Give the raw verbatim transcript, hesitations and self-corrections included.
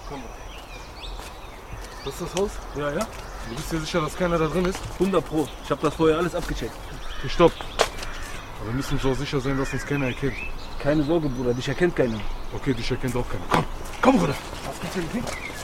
Komm. Das ist das Haus? Ja, ja. Du bist dir sicher, dass keiner da drin ist? hundert Pro. Ich habe das vorher alles abgecheckt. Okay, stopp. Aber wir müssen so sicher sein, dass uns keiner erkennt. Keine Sorge, Bruder. Dich erkennt keiner. Okay, dich erkennt auch keiner. Komm, komm, Bruder. Was gibt's denn?